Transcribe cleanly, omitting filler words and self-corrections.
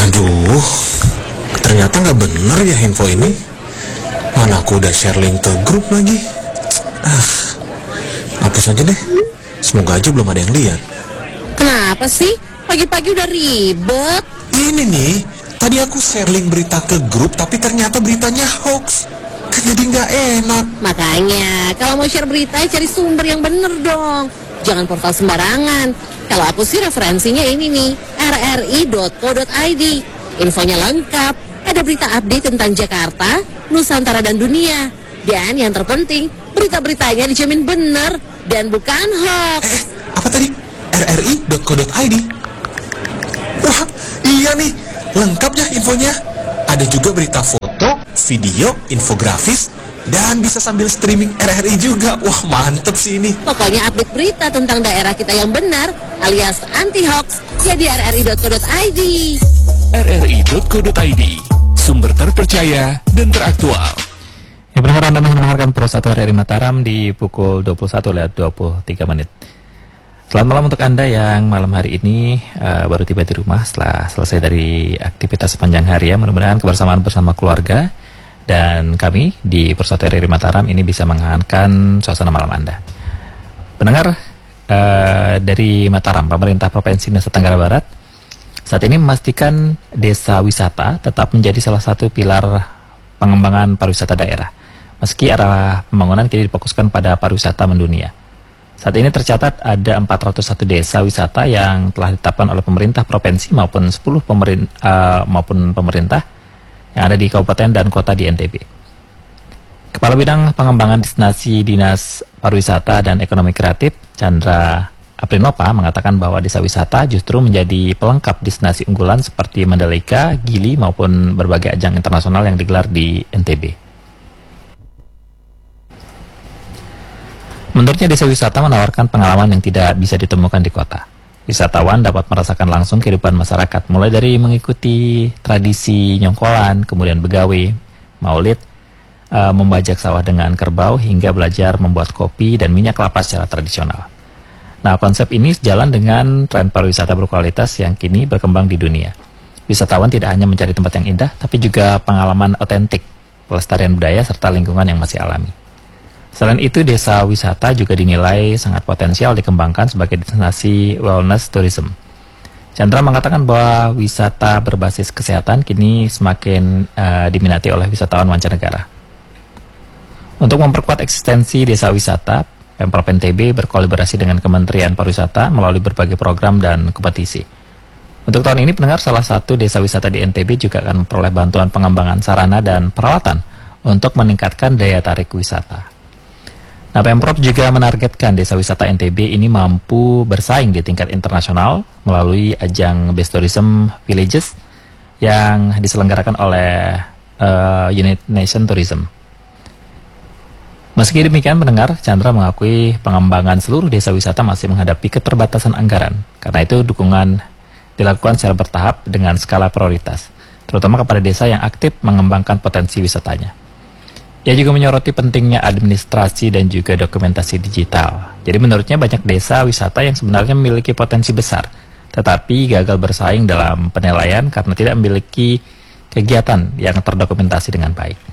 Aduh, ternyata nggak bener ya info ini. Mana aku udah share link ke grup lagi. Hapus aja deh. Semoga aja belum ada yang lihat. Kenapa sih? Pagi-pagi udah ribet. Ini nih, tadi aku share link berita ke grup, tapi ternyata beritanya hoax. Kan jadi nggak enak. Makanya, kalau mau share berita, cari sumber yang bener dong. Jangan portal sembarangan. Kalau aku sih referensinya ini nih, rri.co.id. Infonya lengkap, ada berita update tentang Jakarta, Nusantara dan dunia. Dan yang terpenting, berita-beritanya dijamin bener dan bukan hoax. Apa tadi? rri.co.id. Wah, iya nih, lengkap ya infonya. Ada juga berita foto, video, infografis, dan bisa sambil streaming RRI juga. Wah, mantep sih ini. Pokoknya update berita tentang daerah kita yang benar, alias anti-hoax, jadi rri.co.id. rri.co.id, sumber terpercaya dan teraktual. Ya, benar Anda mendengarkan Pro 1 RRI Mataram di pukul 21:23. Selamat malam untuk Anda yang malam hari ini baru tiba di rumah setelah selesai dari aktivitas sepanjang hari ya. Mudah-mudahan kebersamaan bersama keluarga dan kami di Pro 1 RRI Mataram ini bisa menghangatkan suasana malam Anda. Pendengar dari Mataram, pemerintah Provinsi Nusa Tenggara Barat saat ini memastikan desa wisata tetap menjadi salah satu pilar pengembangan pariwisata daerah. Meski arah pembangunan kini difokuskan pada pariwisata mendunia. Saat ini tercatat ada 401 desa wisata yang telah ditetapkan oleh pemerintah provinsi maupun 10 pemerintah yang ada di kabupaten dan kota di NTB. Kepala Bidang Pengembangan Destinasi Dinas Pariwisata dan Ekonomi Kreatif, Chandra Aprinopa, mengatakan bahwa desa wisata justru menjadi pelengkap destinasi unggulan seperti Mandalika, Gili maupun berbagai ajang internasional yang digelar di NTB. Menurutnya desa wisata menawarkan pengalaman yang tidak bisa ditemukan di kota. Wisatawan dapat merasakan langsung kehidupan masyarakat, mulai dari mengikuti tradisi nyongkolan, kemudian begawe, maulid, membajak sawah dengan kerbau, hingga belajar membuat kopi dan minyak kelapa secara tradisional. Nah, konsep ini sejalan dengan tren pariwisata berkualitas yang kini berkembang di dunia. Wisatawan tidak hanya mencari tempat yang indah, tapi juga pengalaman otentik, pelestarian budaya, serta lingkungan yang masih alami. Selain itu, desa wisata juga dinilai sangat potensial dikembangkan sebagai destinasi wellness tourism. Chandra mengatakan bahwa wisata berbasis kesehatan kini semakin diminati oleh wisatawan mancanegara. Untuk memperkuat eksistensi desa wisata, Pemprov NTB berkolaborasi dengan Kementerian Pariwisata melalui berbagai program dan kompetisi. Untuk tahun ini, pendengar, salah satu desa wisata di NTB juga akan memperoleh bantuan pengembangan sarana dan peralatan untuk meningkatkan daya tarik wisata. Nah, Pemprov juga menargetkan desa wisata NTB ini mampu bersaing di tingkat internasional melalui ajang Best Tourism Villages yang diselenggarakan oleh United Nations Tourism. Meski demikian, pendengar, Chandra mengakui pengembangan seluruh desa wisata masih menghadapi keterbatasan anggaran. Karena itu, dukungan dilakukan secara bertahap dengan skala prioritas, terutama kepada desa yang aktif mengembangkan potensi wisatanya. Ia juga menyoroti pentingnya administrasi dan juga dokumentasi digital. Jadi menurutnya banyak desa wisata yang sebenarnya memiliki potensi besar, tetapi gagal bersaing dalam penilaian karena tidak memiliki kegiatan yang terdokumentasi dengan baik.